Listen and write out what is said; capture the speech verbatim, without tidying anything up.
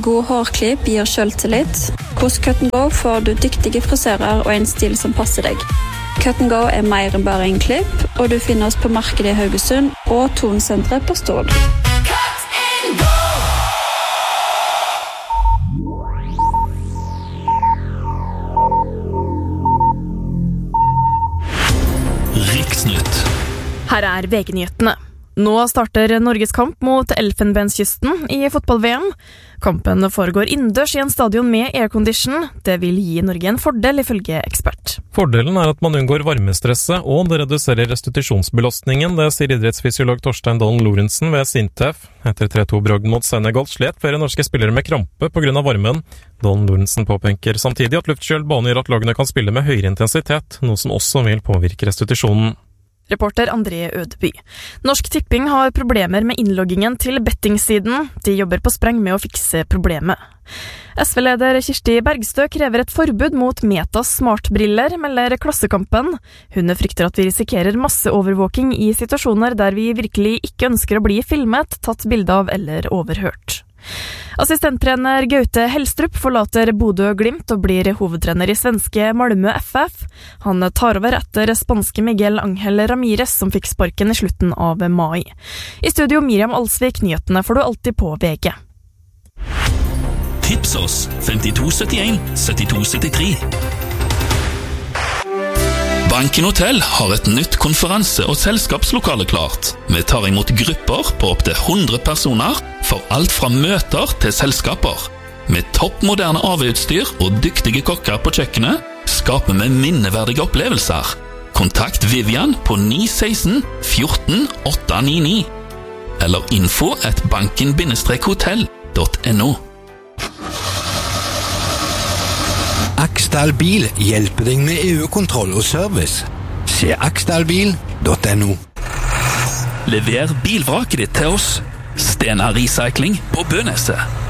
En god hårklipp gir selvtillit. Hos Cut and Go får du dyktige frisører og en stil som passer deg. Cut and Go er mer enn bare en klipp, og du finner oss på markedet i Haugesund og Tonsenteret på Stål. Riksnytt. Her er V G-nyhetene. Nå starter Norges kamp mot Elfenbenskysten i fotball-V M. Kampen foregår innendørs i en stadion med aircondition. Det vil gi Norge en fordel, ifølge ekspert. Fordelen er at man unngår varmestresset, og det reduserer restitusjonsbelastningen, det sier idrettsfysiolog Torstein Dalen Lorentzen ved Sintef. Etter tre to bragden mot Senegal slet flere norske spillere med krampe på grunn av varmen. Dalen Lorentzen påpeker samtidig at luftkjølt bane gjør at lagene kan spille med høyere intensitet, noe som også vil påvirke restitusjonen. Reporter André Ødeby. Norsk Tipping har problemer med innloggingen til bettingsiden. De jobber på spreng med å fikse problemet. S V-leder Kirsti Bergstø krever et forbud mot Metas smartbriller, melder Klassekampen. Hun frykter at vi risikerer masseovervåking i situasjoner der vi virkelig ikke ønsker å bli filmet, tatt bilde av eller overhørt. Assistenttrener Gaute Helstrup forlater Bodø Glimt og blir hovedtrener i svenske Malmö F F. Han tar over etter spanske Miguel Ángel Ramírez, som fikk sparken i slutten av mai. I studio Miriam Alsvik, nyhetene får du alltid på V G. Tips oss femtito syttien syttito syttitre. Banken Hotel har et nytt konferanse- og selskapslokale klart. Vi tar imot grupper på opp til hundre personer, for alt fra møter til selskaper. Med toppmoderne A V-utstyr og dyktige kokker på kjøkkenet, skaper vi minneverdige opplevelser. Kontakt Vivian på ni ett seks fjorten åtte ni ni, eller info at banken hotell punktum no. Aksdal Bil hjelper deg med E U-kontroll og service. Se aksdalbil punktum no. Lever bilvraket ditt til oss. Stena Recycling på Bøneset.